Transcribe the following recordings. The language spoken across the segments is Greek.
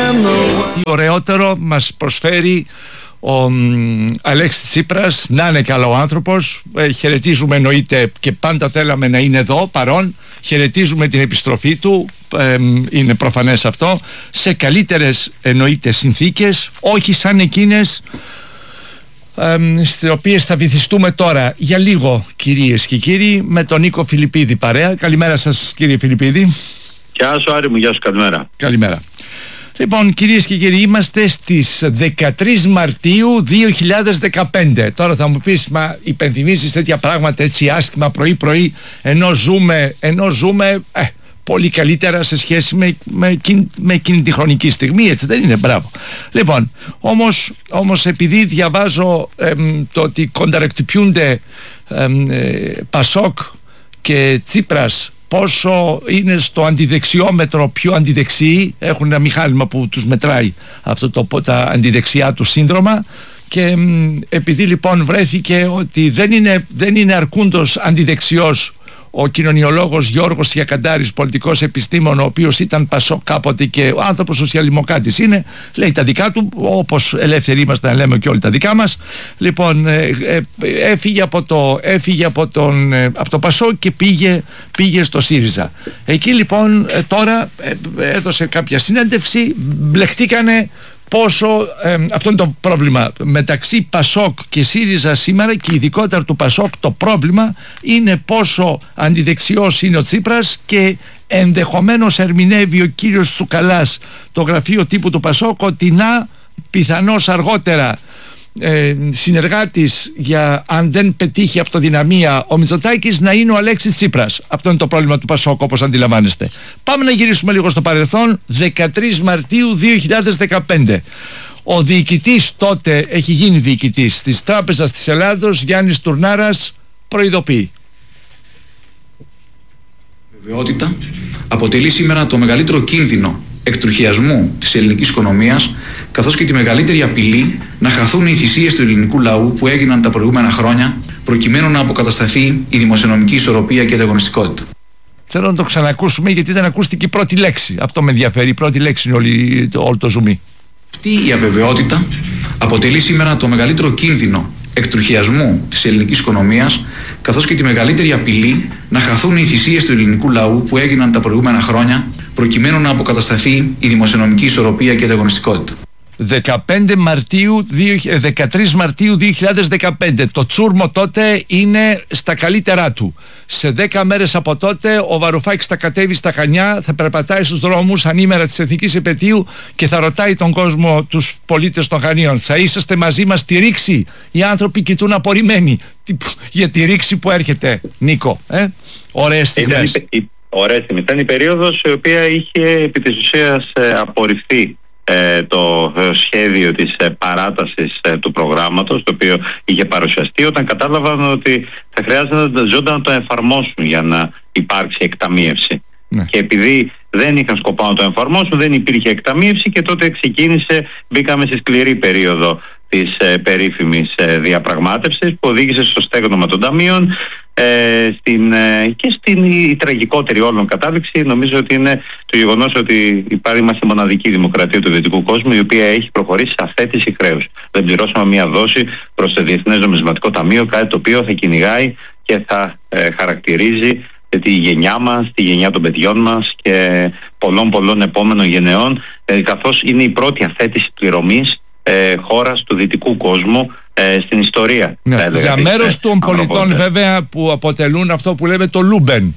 Τι ωραιότερο μας προσφέρει ο Αλέξης Τσίπρας, να είναι καλά ο άνθρωπος. Χαιρετίζουμε, εννοείται, και πάντα θέλαμε να είναι εδώ παρόν. Χαιρετίζουμε την επιστροφή του, είναι προφανές αυτό, σε καλύτερες, εννοείται, συνθήκες, όχι σαν εκείνες στις οποίες θα βυθιστούμε τώρα για λίγο, κυρίες και κύριοι, με τον Νίκο Φιλιππίδη παρέα. Καλημέρα σας, κύριε Φιλιππίδη. Γεια σου, Άρη μου, γεια σου, καλημέρα. Καλημέρα. Λοιπόν, κυρίες και κύριοι, είμαστε στις 13 Μαρτίου 2015. Τώρα θα μου πεις, μα υπενθυμίζεις τέτοια πράγματα έτσι άσχημα πρωί-πρωί, ενώ ζούμε πολύ καλύτερα σε σχέση με εκείνη τη χρονική στιγμή, έτσι δεν είναι? Μπράβο. Λοιπόν, όμως επειδή διαβάζω το ότι κονταρεκτυπιούνται Πασόκ και Τσίπρας, πόσο είναι στο αντιδεξιόμετρο πιο αντιδεξιοί, έχουν ένα μηχάνημα που τους μετράει αυτό τα αντιδεξιά του σύνδρομα, και επειδή λοιπόν βρέθηκε ότι δεν είναι αρκούντος αντιδεξιός ο κοινωνιολόγος Γιώργος Ιακαντάρης, πολιτικός επιστήμον, ο οποίος ήταν Πασόκ κάποτε και ο άνθρωπος σοσιαλδημοκράτης είναι, λέει τα δικά του, όπως ελεύθεροι είμαστε να λέμε και όλοι τα δικά μας. Λοιπόν, έφυγε από το Πασόκ και πήγε στο ΣΥΡΙΖΑ. Εκεί λοιπόν τώρα έδωσε κάποια συνέντευξη, μπλεχτήκανε πόσο αυτό είναι το πρόβλημα μεταξύ Πασόκ και ΣΥΡΙΖΑ σήμερα, και ειδικότερα του Πασόκ το πρόβλημα είναι πόσο αντιδεξιός είναι ο Τσίπρας, και ενδεχομένως ερμηνεύει ο κύριος Τσουκαλάς, το γραφείο τύπου του Πασόκ, ότι να πιθανώς αργότερα συνεργάτης, για αν δεν πετύχει αυτοδυναμία ο Μητσοτάκης, να είναι ο Αλέξης Τσίπρας. Αυτό είναι το πρόβλημα του Πασόκ, όπως αντιλαμβάνεστε. Πάμε να γυρίσουμε λίγο στο παρελθόν. 13 Μαρτίου 2015. Ο διοικητής τότε, έχει γίνει διοικητής της Τράπεζας της Ελλάδος, Γιάννης Τουρνάρας, προειδοποιεί. Βεβαιότητα αποτελεί σήμερα το μεγαλύτερο κίνδυνο εκτροχιασμού της ελληνικής οικονομίας, καθώς και τη μεγαλύτερη απειλή να χαθούν οι θυσίες του ελληνικού λαού που έγιναν τα προηγούμενα χρόνια, προκειμένου να αποκατασταθεί η δημοσιονομική ισορροπία και η ανταγωνιστικότητα. Θέλω να το ξανακούσουμε, γιατί δεν ακούστηκε η πρώτη λέξη. Αυτό με ενδιαφέρει. Η πρώτη λέξη είναι όλο το ζουμί. Αυτή η αβεβαιότητα αποτελεί σήμερα το μεγαλύτερο κίνδυνο εκτροχιασμού της ελληνικής οικονομίας, καθώς και τη μεγαλύτερη απειλή να χαθούν οι θυσίες του ελληνικού λαού που έγιναν τα προηγούμενα χρόνια, προκειμένου να αποκατασταθεί η δημοσιονομική ισορροπία και η ανταγωνιστικότητα. 13 Μαρτίου 2015. Το τσούρμο τότε είναι στα καλύτερά του. Σε 10 μέρες από τότε ο Βαρουφάκης θα κατέβει στα Χανιά, θα περπατάει στους δρόμους ανήμερα της Εθνικής Επετείου και θα ρωτάει τον κόσμο, τους πολίτες των Χανίων, θα είσαστε μαζί μας στη ρήξη? Οι άνθρωποι κοιτούν απορριμμένοι για τη ρήξη που έρχεται. Νίκο, ωραίες στιγμές. Ωραίες στιγμές. Ήταν η περίοδος η οποία είχε επί της ουσίας απορριφθεί το σχέδιο της παράτασης του προγράμματος, το οποίο είχε παρουσιαστεί, όταν κατάλαβαν ότι θα χρειάζεται να το εφαρμόσουν για να υπάρξει εκταμείευση. Ναι. Και επειδή δεν είχαν σκοπό να το εφαρμόσουν, δεν υπήρχε εκταμείευση, και τότε μπήκαμε στη σκληρή περίοδο της περίφημης διαπραγμάτευσης, που οδήγησε στο στέγνομα των ταμείων, και στην τραγικότερη όλων κατάδειξη, νομίζω ότι είναι το γεγονός ότι είμαστε μοναδική δημοκρατία του δυτικού κόσμου η οποία έχει προχωρήσει σε αθέτηση χρέους. Δεν πληρώσαμε μία δόση προς το Διεθνές Νομισματικό Ταμείο, κάτι το οποίο θα κυνηγάει και θα χαρακτηρίζει τη γενιά μας, τη γενιά των παιδιών μας και πολλών επόμενων γενεών, καθώς είναι η πρώτη αθέτηση πληρωμής χώρας του δυτικού κόσμου στην ιστορία. Ναι, για μέρος των πολιτών βέβαια που αποτελούν αυτό που λέμε το Λούμπεν.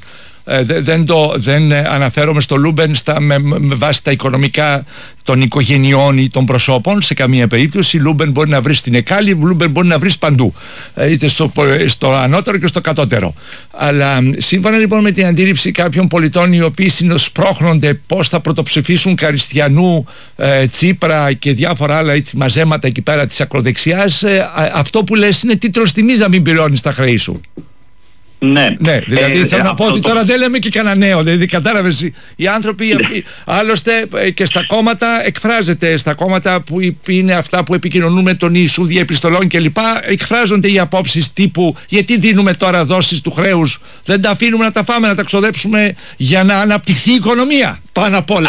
Δεν αναφέρομαι στο Λούμπεν με βάση τα οικονομικά των οικογενειών ή των προσώπων σε καμία περίπτωση. Λούμπεν μπορεί να βρει στην Εκάλη, Λούμπεν μπορεί να βρει παντού, είτε στο ανώτερο και στο κατώτερο. Αλλά σύμφωνα λοιπόν με την αντίληψη κάποιων πολιτών, οι οποίοι συνοσπρώχνονται πώς θα πρωτοψηφίσουν Καριστιανού, Τσίπρα και διάφορα άλλα έτσι μαζέματα εκεί πέρα της ακροδεξιάς, αυτό που λες είναι τίτλος τιμής να μην πληρώνεις τα χρέη σου. Ναι, δηλαδή θέλω να πω ότι τώρα δεν λέμε και κανένα νέο, δηλαδή κατάλαβες, οι άνθρωποι άλλωστε και στα κόμματα εκφράζεται, στα κόμματα που είναι αυτά που επικοινωνούμε τον Ιησού δια επιστολών κλπ, εκφράζονται οι απόψεις τύπου γιατί δίνουμε τώρα δόσεις του χρέους, δεν τα αφήνουμε να τα φάμε, να τα ξοδέψουμε για να αναπτυχθεί η οικονομία πάνω απ' όλα.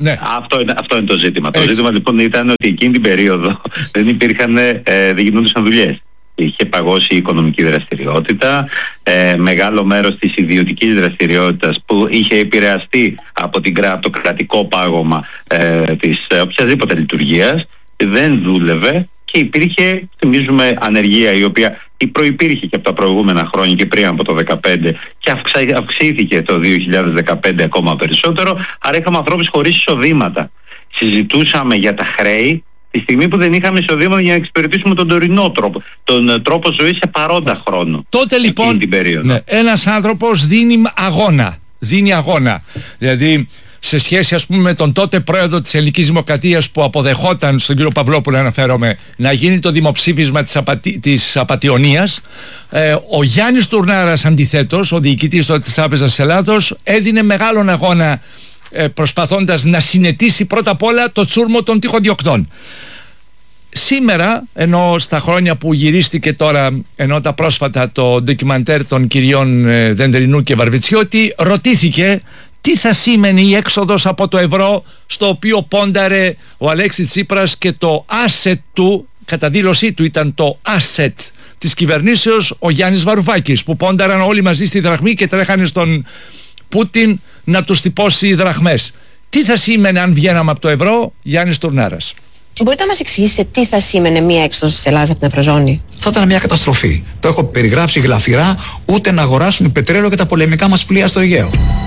Ναι. Αυτό είναι το ζήτημα. Έτσι. Το ζήτημα λοιπόν ήταν ότι εκείνη την περίοδο δεν γινόντουσαν δουλειές. Είχε παγώσει η οικονομική δραστηριότητα, μεγάλο μέρος της ιδιωτικής δραστηριότητας που είχε επηρεαστεί από το κρατικό πάγωμα της οποιασδήποτε λειτουργίας δεν δούλευε και υπήρχε, θυμίζουμε, ανεργία η οποία προϋπήρχε και από τα προηγούμενα χρόνια και πριν από το 2015 και αυξήθηκε το 2015 ακόμα περισσότερο, άρα είχαμε ανθρώπους χωρίς εισοδήματα. Συζητούσαμε για τα χρέη τη στιγμή που δεν είχαμε εισοδήματα για να εξυπηρετήσουμε τον τωρινό τρόπο, τον τρόπο ζωής σε παρόντα χρόνο. Τότε λοιπόν ένας άνθρωπος δίνει αγώνα. Δηλαδή σε σχέση ας πούμε με τον τότε πρόεδρο της Ελληνικής Δημοκρατίας που αποδεχόταν, στον κύριο Παυλόπουλο αναφέρομαι, να γίνει το δημοψήφισμα της Απατιωνίας, ο Γιάννης Τουρνάρας αντιθέτως, ο διοικητής της Τράπεζας Ελλάδος, έδινε μεγάλον αγώνα προσπαθώντας να συνετίσει πρώτα απ' όλα το τσούρμο των τυχοδιοκτών. Σήμερα, ενώ στα χρόνια που γυρίστηκε τώρα, ενώ τα πρόσφατα το ντοκιμαντέρ των κυριών Δεντερινού και Βαρβιτσιώτη, ρωτήθηκε τι θα σήμαινε η έξοδος από το ευρώ, στο οποίο πόνταρε ο Αλέξης Τσίπρας και το asset του, κατά δήλωσή του ήταν το asset της κυβερνήσεως, ο Γιάννης Βαρουφάκης, που πόνταραν όλοι μαζί στη δραχμή και τρέχανε στον Πούτιν να τους τυπώσει δραχμές. Τι θα σήμαινε αν βγαίναμε από το ευρώ, Γιάννης Τουρνάρας? Μπορείτε να μας εξηγήσετε τι θα σήμαινε μία έξοδος της Ελλάδας από την Ευρωζώνη? Θα ήταν μια καταστροφή. Το έχω περιγράψει γλαφυρά, ούτε να αγοράσουμε πετρέλαιο και τα πολεμικά μας πλοία στο Αιγαίο.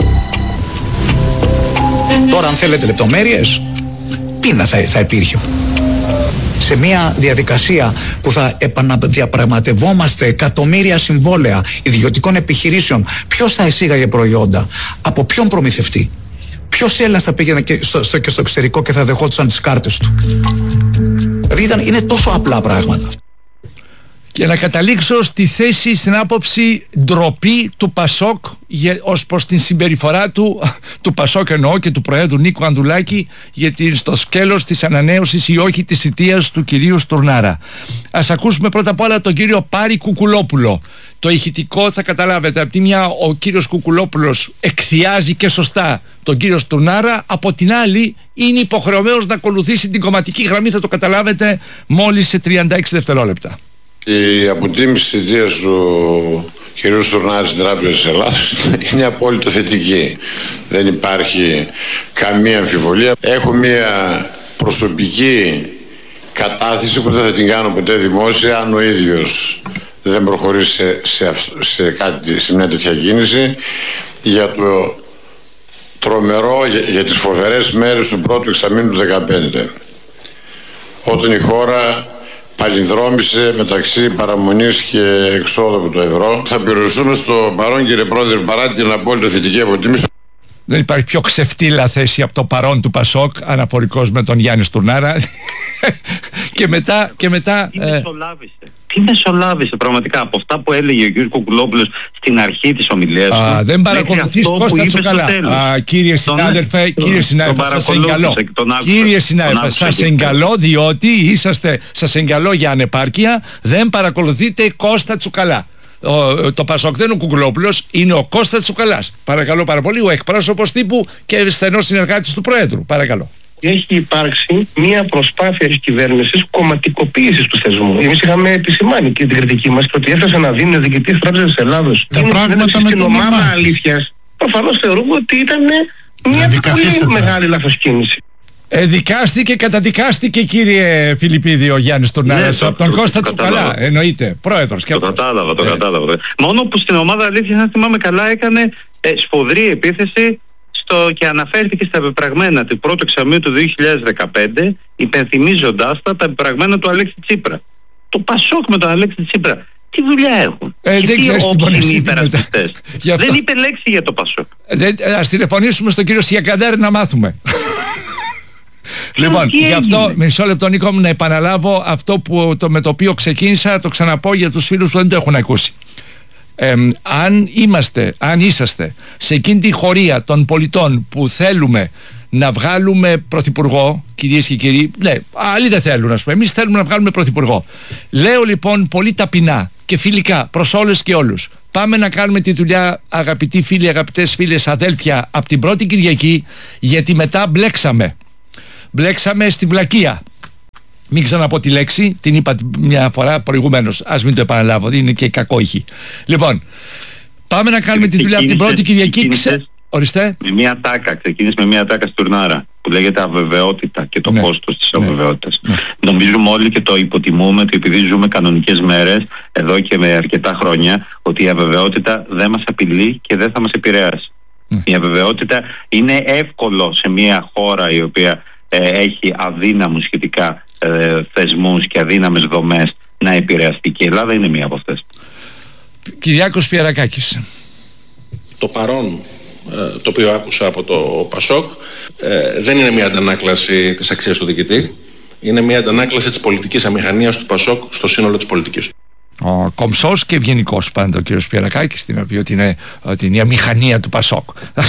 Τώρα αν θέλετε λεπτομέρειες, πείνα θα υπήρχε. Σε μια διαδικασία που θα επαναδιαπραγματευόμαστε εκατομμύρια συμβόλαια ιδιωτικών επιχειρήσεων, ποιος θα εισήγαγε προϊόντα, από ποιον προμηθευτή, ποιος Έλληνας θα πήγαινε και στο εξωτερικό και θα δεχόντουσαν τις κάρτες του. Δηλαδή είναι τόσο απλά πράγματα. Και να καταλήξω στη θέση, στην άποψη ντροπή του Πασόκ ως προς την συμπεριφορά του Πασόκ εννοώ και του Προέδρου Νίκου Ανδουλάκη στο σκέλος της ανανέωσης ή όχι της θητείας του κυρίου Στουρνάρα. Ας ακούσουμε πρώτα απ' όλα τον κύριο Πάρη Κουκουλόπουλο. Το ηχητικό θα καταλάβετε. Από τη μια ο κύριος Κουκουλόπουλος εκθιάζει και σωστά τον κύριο Στουρνάρα, από την άλλη είναι υποχρεωμένος να ακολουθήσει την κομματική γραμμή, θα το καταλάβετε μόλις σε 36 δευτερόλεπτα. Η αποτίμηση της θητείας του κ. Στουρνάρη στην Τράπεζα της Ελλάδος είναι απόλυτα θετική. Δεν υπάρχει καμία αμφιβολία. Έχω μια προσωπική κατάθεση που δεν θα την κάνω ποτέ δημόσια αν ο ίδιος δεν προχωρήσει σε μια τέτοια κίνηση, για το τρομερό, για τις φοβερές μέρες του πρώτου εξαμήνου του 2015, όταν η χώρα παλινδρόμησε μεταξύ παραμονής και εξόδου από το ευρώ. Θα περιοριστούμε στο παρόν, κύριε Πρόεδρε, παρά την απόλυτα θετική αποτίμηση. Δεν υπάρχει πιο ξεφτύλα θέση από το παρόν του Πασόκ, αναφορικός με τον Γιάννη Στουρνάρα. και μετά Τι μεσολάβησε πραγματικά από αυτά που έλεγε ο κ. Κουκουλόπουλος στην αρχή της ομιλίας του? Δεν παρακολουθείς Κώστα Τσουκαλά. Κύριε συνάδελφε, σας εγκαλώ διότι σας εγκαλώ για ανεπάρκεια, δεν παρακολουθείτε Κώστα Τσουκαλά. Το Πασόκ δεν είναι ο Κουκουλόπουλος, είναι ο Κώστας Τσουκαλάς. Παρακαλώ πάρα πολύ, ο εκπρόσωπος τύπου και στενός συνεργάτης του Προέδρου. Παρακαλώ. Έχει υπάρξει μια προσπάθεια της κυβέρνησης κομματικοποίησης του θεσμού. Εμείς είχαμε επισημάνει και την κριτική μας ότι έφτασε να δίνει ο διοικητής Τράπεζας της Ελλάδος τα πράγματα με την ομάδα αλήθειας. Προφανώς θεωρούμε ότι ήταν μια πολύ μεγάλη λαθοσκίνηση. Δικάστηκε, καταδικάστηκε, κύριε Φιλιππίδη, ο Γιάννης Τουρνάρας από τον Κώστα Τσουκαλά, εννοείται, πρόεδρος. Το κατάλαβα. Μόνο που στην ομάδα αλήθειας, αν θυμάμαι καλά, έκανε σφοδρή επίθεση και αναφέρθηκε στα πεπραγμένα του πρώτου εξαμήνου του 2015, υπενθυμίζοντάς τα πεπραγμένα του Αλέξη Τσίπρα. Το Πασόκ με τον Αλέξη Τσίπρα τι δουλειά έχουν? Δεν ξέρεις τι μπορεί υπερασπιστές. Δεν είπε λέξη για το Πασόκ. Ας τηλεφωνήσουμε στον κύριο Σιακαντέρ να μάθουμε. Λοιπόν, γι' αυτό μισό λεπτό, Νίκο μου, να επαναλάβω αυτό με το οποίο ξεκίνησα, το ξαναπώ για τους φίλους που δεν το έχουν ακούσει. Αν είσαστε σε εκείνη τη χωρία των πολιτών που θέλουμε να βγάλουμε πρωθυπουργό, κυρίες και κύριοι, άλλοι δεν θέλουν, ας πούμε, εμείς θέλουμε να βγάλουμε πρωθυπουργό. Λέω λοιπόν πολύ ταπεινά και φιλικά προς όλες και όλους, Πάμε να κάνουμε τη δουλειά, αγαπητοί φίλοι, αγαπητές φίλες, αδέλφια, από την πρώτη Κυριακή, γιατί μετά μπλέξαμε στη βλακεία. Μην ξαναπώ τη λέξη, την είπα μια φορά προηγουμένως, ας μην το επαναλάβω, είναι και κακόηχη. Λοιπόν, πάμε να κάνουμε τη δουλειά από την πρώτη Κυριακή. Ορίστε. Ξεκίνησε με μια τάκα στη Τουρνάρα που λέγεται αβεβαιότητα και το κόστος της αβεβαιότητας. Νομίζουμε όλοι και το υποτιμούμε ότι επειδή ζούμε κανονικές μέρες εδώ και με αρκετά χρόνια, ότι η αβεβαιότητα δεν μας απειλεί και δεν θα μας επηρεάσει. Η αβεβαιότητα είναι εύκολο σε μια χώρα η οποία έχει αδύναμους σχετικά θεσμούς και αδύναμες δομές να επηρεαστεί, και η Ελλάδα είναι μία από αυτές. Κυριάκος Πιερακάκης. Το παρόν το οποίο άκουσα από το ΠΑΣΟΚ δεν είναι μια αντανάκλαση της αξίας του διοικητή, είναι μια αντανάκλαση της πολιτικής αμηχανίας του ΠΑΣΟΚ στο σύνολο της πολιτικής του. Ο κομψός και ευγενικός πάντα ο κύριος Πιερακάκης, την οποία ότι είναι η αμηχανία του ΠΑΣΟΚ.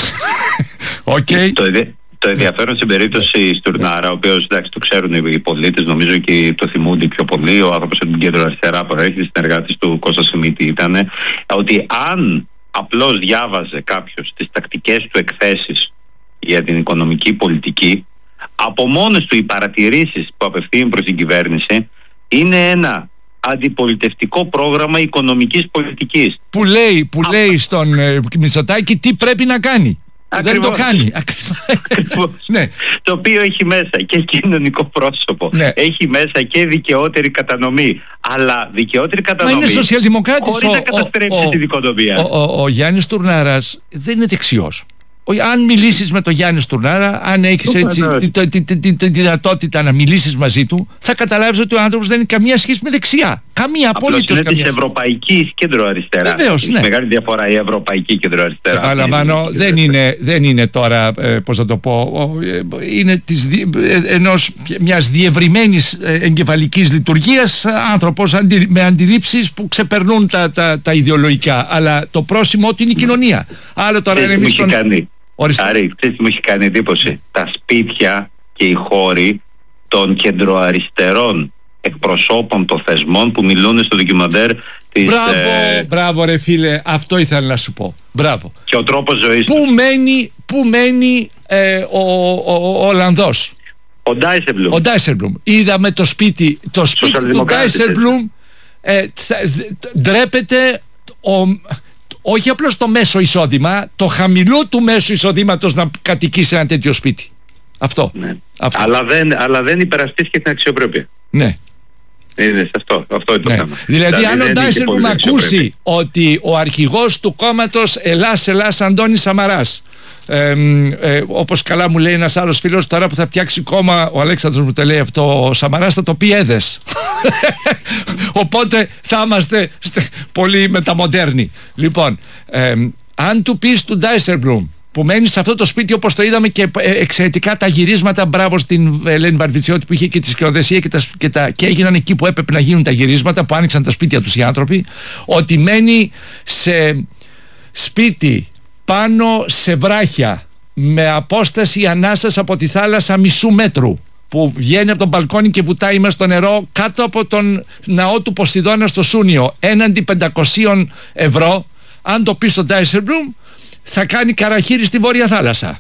Okay. Το ενδιαφέρον στην περίπτωση Στουρνάρα, ο οποίος το ξέρουν οι πολίτες, νομίζω και το θυμούνται πιο πολύ, ο άνθρωπος από την κέντρο αριστερά προέρχεται, συνεργάτης του Κώστα Σιμίτη ήταν, ότι αν απλώς διάβαζε κάποιος τις τακτικές του εκθέσεις για την οικονομική πολιτική, από μόνες του οι παρατηρήσεις που απευθύνει προς την κυβέρνηση είναι ένα αντιπολιτευτικό πρόγραμμα οικονομικής πολιτικής. Που λέει στον Μητσοτάκη τι πρέπει να κάνει. Δεν το κάνει. Ναι. Το οποίο έχει μέσα και κοινωνικό πρόσωπο, έχει μέσα και δικαιότερη κατανομή. Αλλά δικαιότερη κατανομή. Μα είναι σοσιαλδημοκράτης. Χωρίς να καταστρέψει την οικονομία. Ο Γιάννης Τουρνάρας δεν είναι δεξιός. Αν μιλήσεις με τον Γιάννη Στουρνάρα, αν έχεις τη δυνατότητα να μιλήσεις μαζί του, θα καταλάβεις ότι ο άνθρωπος δεν έχει καμία σχέση με δεξιά. Καμία, απολύτως καμία. Είναι της ευρωπαϊκής κέντρο-αριστερά. Βεβαίως, ναι. Μεγάλη διαφορά η ευρωπαϊκή κέντρο-αριστερά. Επαναλαμβάνω, δεν είναι τώρα, πώς να το πω, είναι μιας διευρυμένης εγκεφαλικής λειτουργίας άνθρωπος με αντιλήψεις που ξεπερνούν τα ιδεολογικά. Αλλά το πρόσημο ότι είναι η κοινωνία. Άλλο τώρα είναι εμείς τον... Άρη, ξέρεις τι μου έχει κάνει εντύπωση? Τα σπίτια και οι χώροι των κεντροαριστερών εκπροσώπων των θεσμών που μιλούν στο ντοκιμαντέρ της... Μπράβο ρε φίλε, αυτό ήθελα να σου πω. Μπράβο. Και ο τρόπος ζωής. Πού μένει ο Ολλανδός? Ο Ντάισελμπλουμ. Είδαμε το σπίτι του Ντάισελμπλουμ. Ντρέπεται όχι απλώς το μέσο εισόδημα, το χαμηλό του μέσου εισοδήματος να κατοικεί σε ένα τέτοιο σπίτι. Αυτό. Ναι. Αλλά δεν υπερασπίσει και την αξιοπρέπεια. Ναι. Είναι αυτό είναι το θέμα. Δηλαδή αν ο Ντάισελμπλουμ ακούσει ότι ο αρχηγός του κόμματος Ελλάς Αντώνης Σαμαράς, όπως καλά μου λέει ένας άλλος φίλος, τώρα που θα φτιάξει κόμμα, ο Αλέξανδρος μου το λέει αυτό, ο Σαμαράς θα το πει έδες. Οπότε θα είμαστε πολύ μεταμοντέρνοι. Λοιπόν, αν του πεις του Ντάισελμπλουμ που μένει σε αυτό το σπίτι, όπως το είδαμε και εξαιρετικά τα γυρίσματα, μπράβο στην Ελένη Βαρβιτσιώτη που είχε και τη σκηνοθεσία και έγιναν εκεί που έπρεπε να γίνουν τα γυρίσματα, που άνοιξαν τα σπίτια τους οι άνθρωποι, ότι μένει σε σπίτι πάνω σε βράχια με απόσταση ανάσας από τη θάλασσα μισού μέτρου, που βγαίνει από τον μπαλκόνι και βουτάει μέσα στο νερό κάτω από τον ναό του Ποσειδώνα στο Σούνιο, έναντι 500 ευρώ. Αν το πει στον Ντάισελμπλουμ, θα κάνει καραχύρι στη Βόρεια Θάλασσα.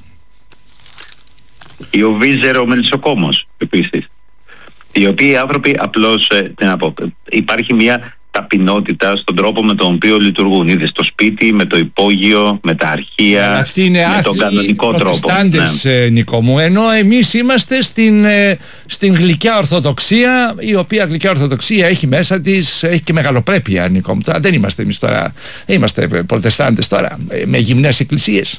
Ή ο Βίζερ ο Μελισσοκόμος επίσης, οι οποίοι άνθρωποι απλώς υπάρχει μια ταπεινότητα στον τρόπο με τον οποίο λειτουργούν, είτε στο σπίτι, με το υπόγειο, με τα αρχεία, με τον κανονικό τρόπο. Ναι. Νίκο μου, ενώ εμείς είμαστε στην γλυκιά Ορθοδοξία, η οποία γλυκιά Ορθοδοξία έχει μέσα της, έχει και μεγαλοπρέπεια, Νίκο μου. Δεν είμαστε εμείς τώρα, είμαστε προτεστάντες τώρα με γυμνές εκκλησίες.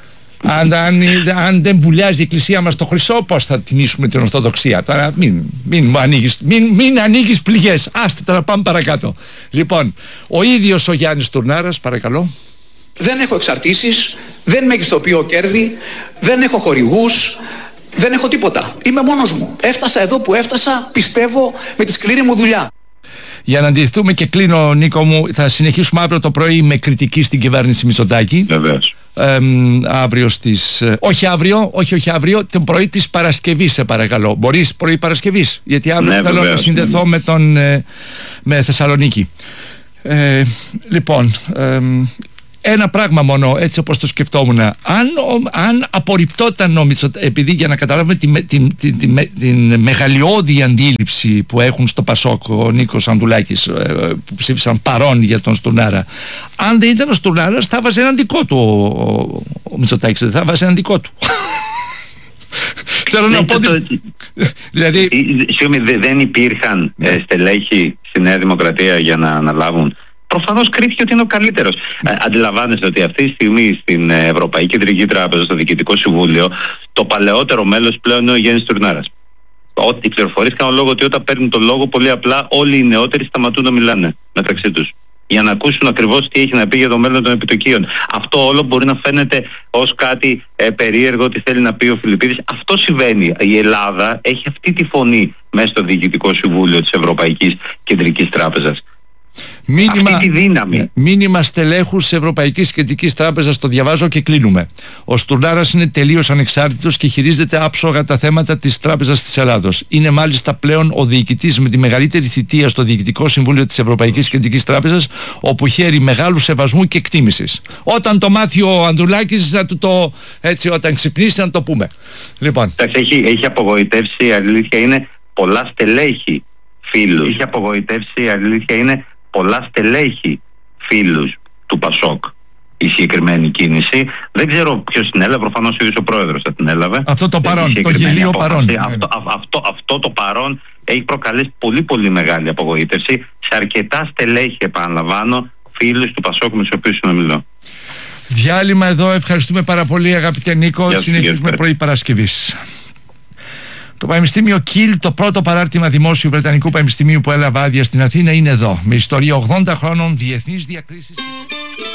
Αν δεν βουλιάζει η εκκλησία μας το χρυσό, πώς θα τιμήσουμε την Ορθοδοξία? Τώρα μην ανοίγεις πληγές. Άστε τώρα, πάμε παρακάτω. Λοιπόν, ο ίδιος ο Γιάννης Τουρνάρας, παρακαλώ. Δεν έχω εξαρτήσεις, δεν μεγιστοποιώ κέρδη, δεν έχω χορηγούς, δεν έχω τίποτα. Είμαι μόνος μου. Έφτασα εδώ που έφτασα, πιστεύω, με τη σκληρή μου δουλειά. Για να αντιθούμε και κλείνω, Νίκο μου, θα συνεχίσουμε αύριο το πρωί με κριτική στην κυβέρνηση Μητσοτάκη. Βεβαίως. Αύριο στις... όχι αύριο, το πρωί της Παρασκευής, σε παρακαλώ. Μπορείς πρωί Παρασκευής? Γιατί αύριο θέλω να συνδεθώ με Θεσσαλονίκη. Λοιπόν, ένα πράγμα μόνο, έτσι όπως το σκεφτόμουν. Αν απορριπτόταν ο Μητσοτάκης, επειδή για να καταλάβουμε την μεγαλειώδη αντίληψη που έχουν στο Πασόκ ο Νίκος Ανδουλάκης, που ψήφισαν παρόν για τον Στουρνάρα, αν δεν ήταν ο Στουρνάρας θα βάζει έναν δικό του ο Μητσοτάκης, δεν θα βάζει έναν δικό του. Θέλω να πω δηλαδή δεν υπήρχαν στελέχοι στη Νέα Δημοκρατία για να αναλάβουν. Προφανώς κρίθηκε ότι είναι ο καλύτερος. Αντιλαμβάνεστε ότι αυτή τη στιγμή στην Ευρωπαϊκή Κεντρική Τράπεζα, στο Διοικητικό Συμβούλιο, το παλαιότερο μέλος πλέον είναι ο Γιάννης Στουρνάρας. Οι πληροφορίες κάνουν λόγο ότι όταν παίρνουν τον λόγο, πολύ απλά όλοι οι νεότεροι σταματούν να μιλάνε μεταξύ τους, για να ακούσουν ακριβώς τι έχει να πει για το μέλλον των επιτοκίων. Αυτό όλο μπορεί να φαίνεται ως κάτι περίεργο, τι θέλει να πει ο Φιλιππίδης. Αυτό συμβαίνει. Η Ελλάδα έχει αυτή τη φωνή μέσα στο Διοικητικό Συμβούλιο της Ευρωπαϊκής Κεντρικής Τράπεζας. Μήνυμα στελέχους της Ευρωπαϊκής Κεντρικής Τράπεζας, το διαβάζω και κλείνουμε. Ο Στουρνάρας είναι τελείως ανεξάρτητος και χειρίζεται άψογα τα θέματα της Τράπεζας της Ελλάδος. Είναι μάλιστα πλέον ο διοικητής με τη μεγαλύτερη θητεία στο Διοικητικό Συμβούλιο της Ευρωπαϊκής Κεντρικής Τράπεζας, όπου χαίρει μεγάλου σεβασμού και εκτίμησης. Όταν το μάθει ο Ανδρουλάκης, να του το έτσι, όταν ξυπνήσει, να το πούμε. Λοιπόν. Έχει απογοητεύσει, η αλήθεια είναι, πολλά στελέχη φίλους. Έχει απογοητεύσει, η αλήθεια είναι, πολλά στελέχη φίλους του Πασόκ η συγκεκριμένη κίνηση. Δεν ξέρω ποιος την έλαβε, προφανώς ο ίδιος ο πρόεδρος θα την έλαβε. Αυτό το παρόν, το γελίο παρόν. Αυτό το παρόν έχει προκαλέσει πολύ πολύ μεγάλη απογοήτευση σε αρκετά στελέχη, επαναλαμβάνω, φίλους του Πασόκ με τους οποίους συνομιλώ. Διάλειμμα εδώ, ευχαριστούμε πάρα πολύ αγαπητέ Νίκο, συνεχίζουμε πρωί Παρασκευής. Το Πανεπιστήμιο Κιλ, το πρώτο παράρτημα δημόσιου Βρετανικού Πανεπιστημίου που έλαβε άδεια στην Αθήνα, είναι εδώ. Με ιστορία 80 χρόνων, διεθνείς διακρίσεις.